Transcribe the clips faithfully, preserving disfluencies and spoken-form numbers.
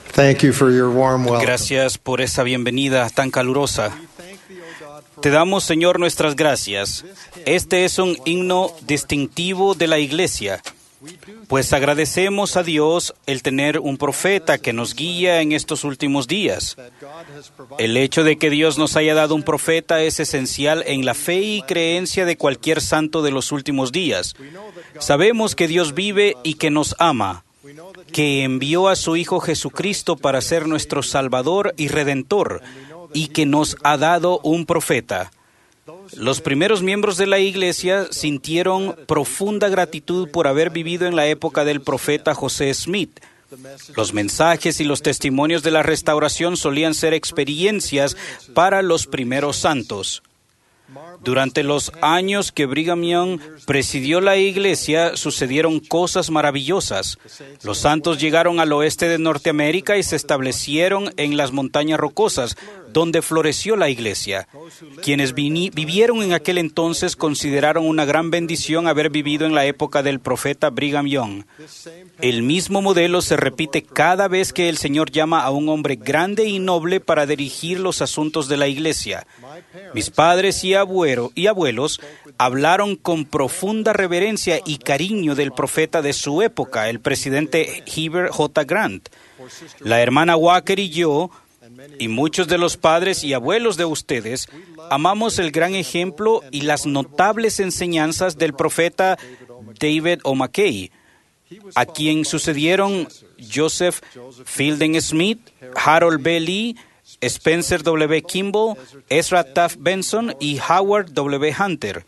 Thank you for your warm welcome. Gracias por esa bienvenida tan calurosa. Te damos, Señor, nuestras gracias. Este es un himno distintivo de la Iglesia, pues agradecemos a Dios el tener un profeta que nos guía en estos últimos días. El hecho de que Dios nos haya dado un profeta es esencial en la fe y creencia de cualquier santo de los últimos días. Sabemos que Dios vive y que nos ama, que envió a su Hijo Jesucristo para ser nuestro Salvador y Redentor, y que nos ha dado un profeta. Los primeros miembros de la Iglesia sintieron profunda gratitud por haber vivido en la época del profeta José Smith. Los mensajes y los testimonios de la restauración solían ser experiencias para los primeros santos. Durante los años que Brigham Young presidió la Iglesia, sucedieron cosas maravillosas. Los santos llegaron al oeste de Norteamérica y se establecieron en las montañas rocosas, donde floreció la Iglesia. Quienes vini- vivieron en aquel entonces consideraron una gran bendición haber vivido en la época del profeta Brigham Young. El mismo modelo se repite cada vez que el Señor llama a un hombre grande y noble para dirigir los asuntos de la Iglesia. Mis padres y, abuelo, y abuelos hablaron con profunda reverencia y cariño del profeta de su época, el presidente Heber J. Grant. La hermana Walker y yo, y muchos de los padres y abuelos de ustedes, amamos el gran ejemplo y las notables enseñanzas del profeta David O. McKay, a quien sucedieron Joseph Fielding Smith, Harold B. Lee, Spencer W. Kimball, Ezra Taft Benson y Howard W. Hunter.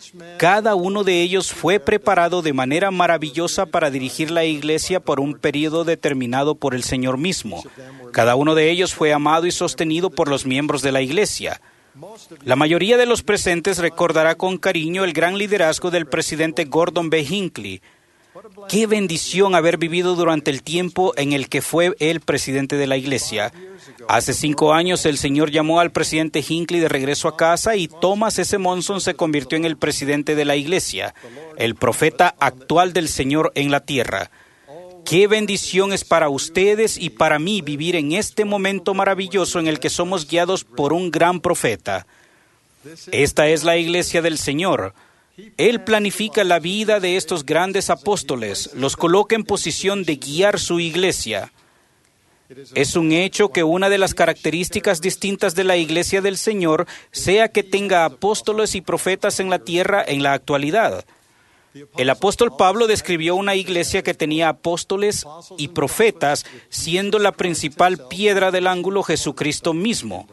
Cada uno de ellos fue preparado de manera maravillosa para dirigir la Iglesia por un periodo determinado por el Señor mismo. Cada uno de ellos fue amado y sostenido por los miembros de la Iglesia. La mayoría de los presentes recordará con cariño el gran liderazgo del presidente Gordon B. Hinckley. Qué bendición haber vivido durante el tiempo en el que fue él presidente de la Iglesia. Hace cinco años el Señor llamó al presidente Hinckley de regreso a casa y Thomas S. Monson se convirtió en el presidente de la Iglesia, el profeta actual del Señor en la tierra. Qué bendición es para ustedes y para mí vivir en este momento maravilloso en el que somos guiados por un gran profeta. Esta es la Iglesia del Señor. Él planifica la vida de estos grandes apóstoles, los coloca en posición de guiar su Iglesia. Es un hecho que una de las características distintas de la Iglesia del Señor sea que tenga apóstoles y profetas en la tierra en la actualidad. El apóstol Pablo describió una iglesia que tenía apóstoles y profetas, siendo la principal piedra del ángulo Jesucristo mismo.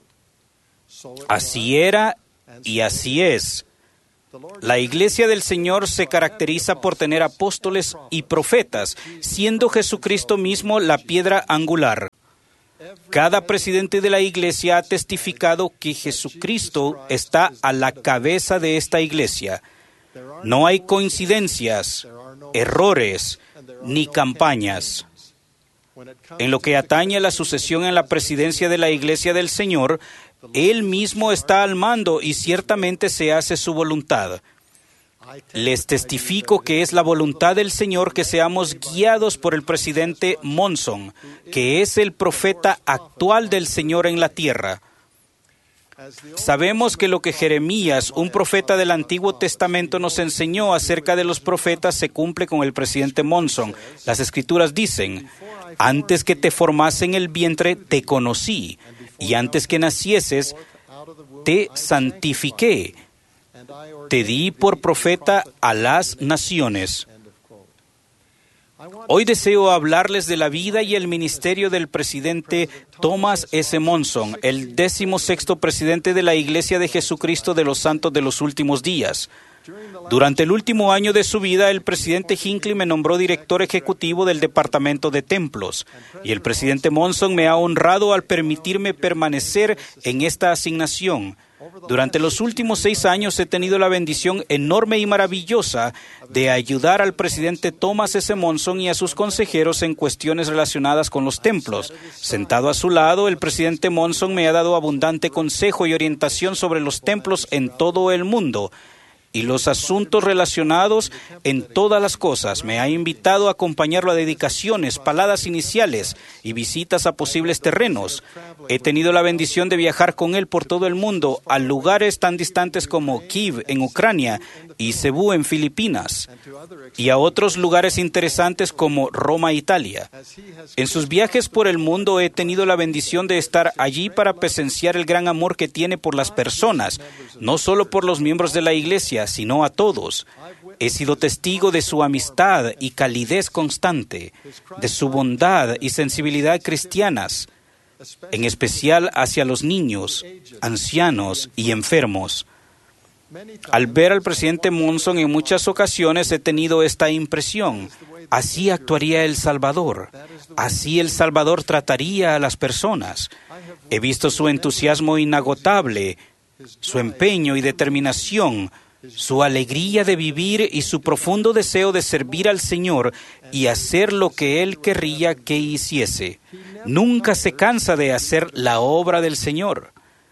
Así era y así es. La Iglesia del Señor se caracteriza por tener apóstoles y profetas, siendo Jesucristo mismo la piedra angular. Cada presidente de la Iglesia ha testificado que Jesucristo está a la cabeza de esta Iglesia. No hay coincidencias, errores, ni campañas. En lo que atañe a la sucesión en la presidencia de la Iglesia del Señor, Él mismo está al mando y ciertamente se hace su voluntad. Les testifico que es la voluntad del Señor que seamos guiados por el presidente Monson, que es el profeta actual del Señor en la tierra. Sabemos que lo que Jeremías, un profeta del Antiguo Testamento, nos enseñó acerca de los profetas se cumple con el presidente Monson. Las Escrituras dicen: antes que te formase en el vientre, te conocí, y antes que nacieses, te santifiqué. Te di por profeta a las naciones. Hoy deseo hablarles de la vida y el ministerio del presidente Thomas S. Monson, el décimo sexto presidente de la Iglesia de Jesucristo de los Santos de los Últimos Días. Durante el último año de su vida, el presidente Hinckley me nombró director ejecutivo del Departamento de Templos, y el presidente Monson me ha honrado al permitirme permanecer en esta asignación. Durante los últimos seis años he tenido la bendición enorme y maravillosa de ayudar al presidente Thomas S. Monson y a sus consejeros en cuestiones relacionadas con los templos. Sentado a su lado, el presidente Monson me ha dado abundante consejo y orientación sobre los templos en todo el mundo. y los asuntos relacionados en todas las cosas. Me ha invitado a acompañarlo a dedicaciones, paladas iniciales y visitas a posibles terrenos. He tenido la bendición de viajar con él por todo el mundo, a lugares tan distantes como Kiev en Ucrania y Cebú en Filipinas, y a otros lugares interesantes como Roma, Italia. En sus viajes por el mundo he tenido la bendición de estar allí para presenciar el gran amor que tiene por las personas, no solo por los miembros de la iglesia, sino a todos. He sido testigo de su amistad y calidez constante, de su bondad y sensibilidad cristianas, en especial hacia los niños, ancianos y enfermos. Al ver al presidente Monson en muchas ocasiones he tenido esta impresión. Así actuaría El Salvador. Así El Salvador trataría a las personas. He visto su entusiasmo inagotable, su empeño y determinación, su alegría de vivir y su profundo deseo de servir al Señor y hacer lo que Él querría que hiciese. Nunca se cansa de hacer la obra del Señor.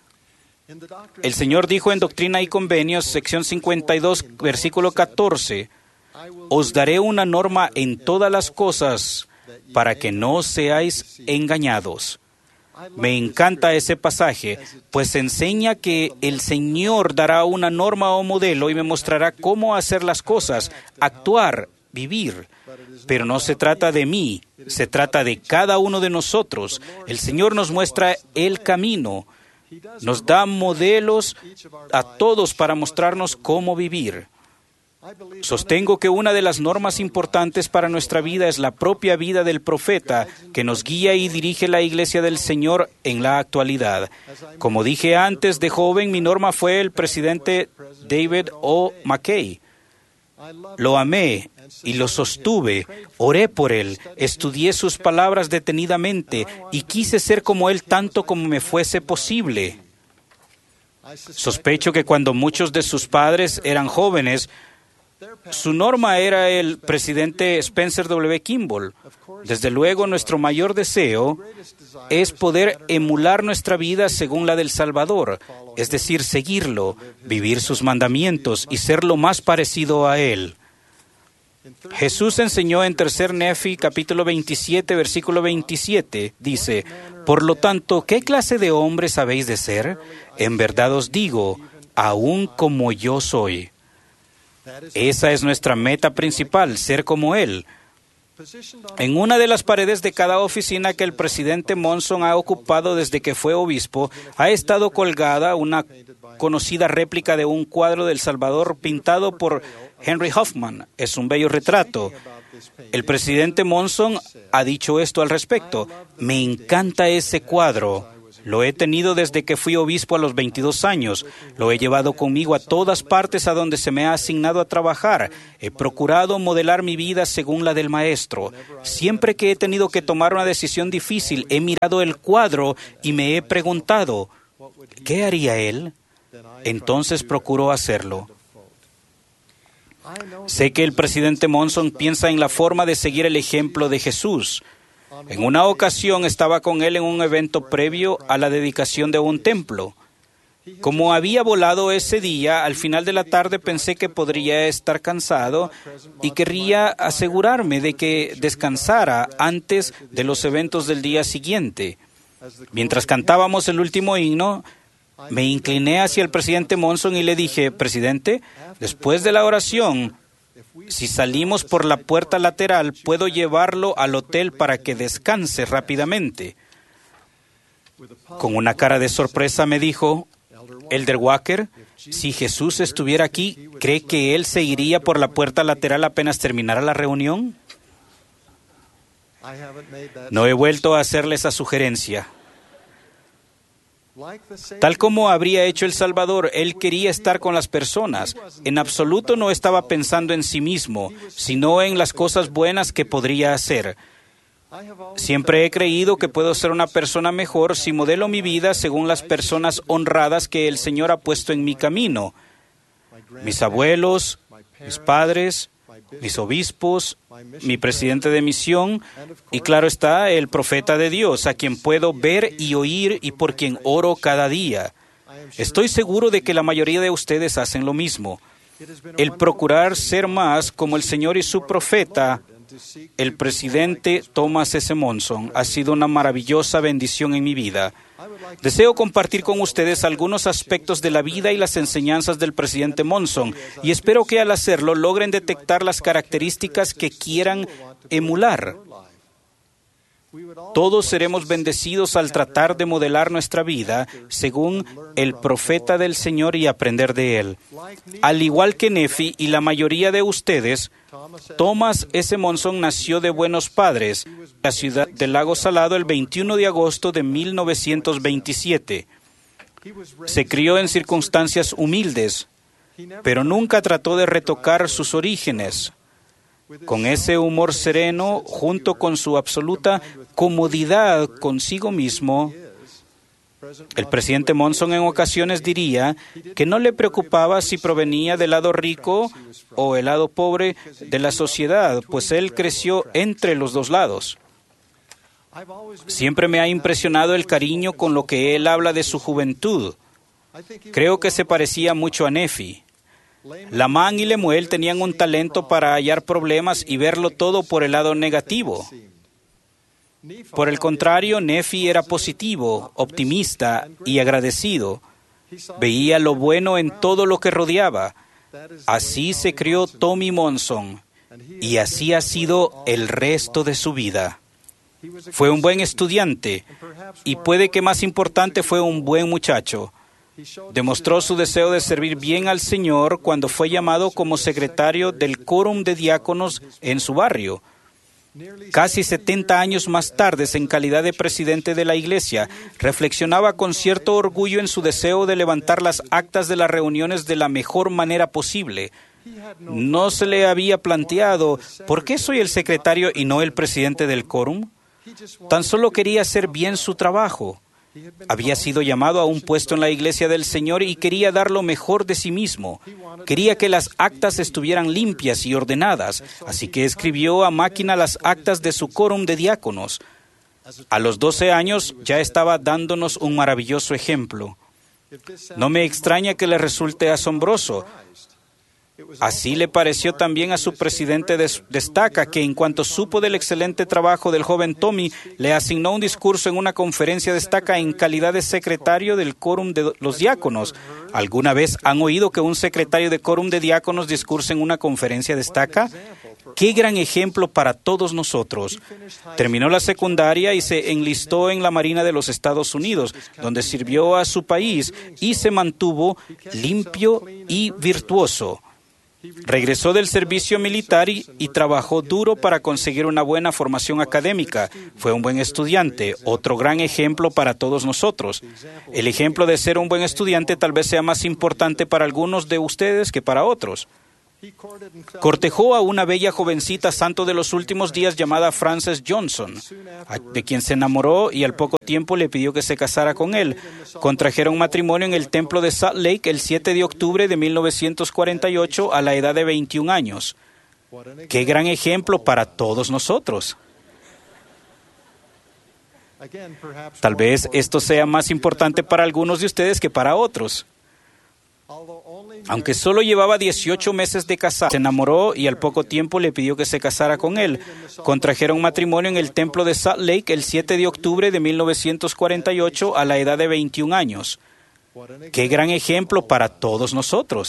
El Señor dijo en Doctrina y Convenios, sección cincuenta y dos, versículo catorce, «Os daré una norma en todas las cosas para que no seáis engañados». Me encanta ese pasaje, pues enseña que el Señor dará una norma o modelo y me mostrará cómo hacer las cosas, actuar, vivir. Pero no se trata de mí, se trata de cada uno de nosotros. El Señor nos muestra el camino, nos da modelos a todos para mostrarnos cómo vivir. Sostengo que una de las normas importantes para nuestra vida es la propia vida del profeta, que nos guía y dirige la iglesia del Señor en la actualidad. Como dije antes, de joven, mi norma fue el presidente David O. McKay. Lo amé y lo sostuve, oré por él, estudié sus palabras detenidamente y quise ser como él tanto como me fuese posible. Sospecho que cuando muchos de sus padres eran jóvenes, su norma era el presidente Spencer W. Kimball. Desde luego, nuestro mayor deseo es poder emular nuestra vida según la del Salvador, es decir, seguirlo, vivir sus mandamientos y ser lo más parecido a Él. Jesús enseñó en Tercer Nefi, capítulo veintisiete, versículo veintisiete, dice, «Por lo tanto, ¿qué clase de hombres habéis de ser? En verdad os digo, aún como yo soy». Esa es nuestra meta principal, ser como Él. En una de las paredes de cada oficina que el presidente Monson ha ocupado desde que fue obispo, ha estado colgada una conocida réplica de un cuadro del Salvador pintado por Henry Hoffman. Es un bello retrato. El presidente Monson ha dicho esto al respecto. «Me encanta ese cuadro. Lo he tenido desde que fui obispo a los veintidós años. Lo he llevado conmigo a todas partes a donde se me ha asignado a trabajar. He procurado modelar mi vida según la del maestro. Siempre que he tenido que tomar una decisión difícil, he mirado el cuadro y me he preguntado, ¿qué haría él? Entonces procuro hacerlo». Sé que el presidente Monson piensa en la forma de seguir el ejemplo de Jesús. En una ocasión estaba con él en un evento previo a la dedicación de un templo. Como había volado ese día, al final de la tarde pensé que podría estar cansado y querría asegurarme de que descansara antes de los eventos del día siguiente. Mientras cantábamos el último himno, me incliné hacia el presidente Monson y le dije, «Presidente, después de la oración, si salimos por la puerta lateral, puedo llevarlo al hotel para que descanse rápidamente». Con una cara de sorpresa me dijo, «Elder Walker, si Jesús estuviera aquí, ¿cree que Él se iría por la puerta lateral apenas terminara la reunión?» No he vuelto a hacerle esa sugerencia. Tal como habría hecho El Salvador, él quería estar con las personas. En absoluto no estaba pensando en sí mismo, sino en las cosas buenas que podría hacer. Siempre he creído que puedo ser una persona mejor si modelo mi vida según las personas honradas que el Señor ha puesto en mi camino. Mis abuelos, mis padres, mis obispos, mi presidente de misión y, claro está, el profeta de Dios, a quien puedo ver y oír y por quien oro cada día. Estoy seguro de que la mayoría de ustedes hacen lo mismo. el procurar ser más como el Señor y su profeta, el presidente Thomas S. Monson, ha sido una maravillosa bendición en mi vida. Deseo compartir con ustedes algunos aspectos de la vida y las enseñanzas del presidente Monson, y espero que al hacerlo logren detectar las características que quieran emular. Todos seremos bendecidos al tratar de modelar nuestra vida según el profeta del Señor y aprender de él. Al igual que Nefi y la mayoría de ustedes, Thomas S. Monson nació de buenos padres en la ciudad del Lago Salado el veintiuno de agosto de mil novecientos veintisiete. Se crió en circunstancias humildes, pero nunca trató de retocar sus orígenes. Con ese humor sereno, junto con su absoluta comodidad consigo mismo, el presidente Monson en ocasiones diría que no le preocupaba si provenía del lado rico o el lado pobre de la sociedad, pues él creció entre los dos lados. Siempre me ha impresionado el cariño con lo que él habla de su juventud. Creo que se parecía mucho a Nefi. Lamán y Lemuel tenían un talento para hallar problemas y verlo todo por el lado negativo. Por el contrario, Nefi era positivo, optimista y agradecido. Veía lo bueno en todo lo que rodeaba. Así se crió Tommy Monson, y así ha sido el resto de su vida. Fue un buen estudiante, y puede que más importante, fue un buen muchacho. Demostró su deseo de servir bien al Señor cuando fue llamado como secretario del quórum de diáconos en su barrio. Casi setenta años más tarde, en calidad de presidente de la iglesia, reflexionaba con cierto orgullo en su deseo de levantar las actas de las reuniones de la mejor manera posible. No se le había planteado, ¿por qué soy el secretario y no el presidente del quórum? Tan solo quería hacer bien su trabajo. Había sido llamado a un puesto en la iglesia del Señor y quería dar lo mejor de sí mismo. Quería que las actas estuvieran limpias y ordenadas, así que escribió a máquina las actas de su quórum de diáconos. A los doce años ya estaba dándonos un maravilloso ejemplo. No me extraña que le resulte asombroso. Así le pareció también a su presidente de Destaca, que en cuanto supo del excelente trabajo del joven Tommy, le asignó un discurso en una conferencia de Destaca en calidad de secretario del quórum de los diáconos. ¿Alguna vez han oído que un secretario de quórum de diáconos discurse en una conferencia de Destaca? ¡Qué gran ejemplo para todos nosotros! Terminó la secundaria y se enlistó en la Marina de los Estados Unidos, donde sirvió a su país y se mantuvo limpio y virtuoso. Regresó del servicio militar y, y trabajó duro para conseguir una buena formación académica. Fue un buen estudiante, otro gran ejemplo para todos nosotros. El ejemplo de ser un buen estudiante tal vez sea más importante para algunos de ustedes que para otros. Cortejó a una bella jovencita santo de los últimos días llamada Frances Johnson, de quien se enamoró y al poco tiempo le pidió que se casara con él. Contrajeron matrimonio en el templo de Salt Lake el siete de octubre de mil novecientos cuarenta y ocho a la edad de veintiún años. ¡Qué gran ejemplo para todos nosotros! Tal vez esto sea más importante para algunos de ustedes que para otros. Aunque solo llevaba dieciocho meses de casado, se enamoró y al poco tiempo le pidió que se casara con él. Contrajeron matrimonio en el templo de Salt Lake el siete de octubre de mil novecientos cuarenta y ocho a la edad de veintiún años. ¡Qué gran ejemplo para todos nosotros!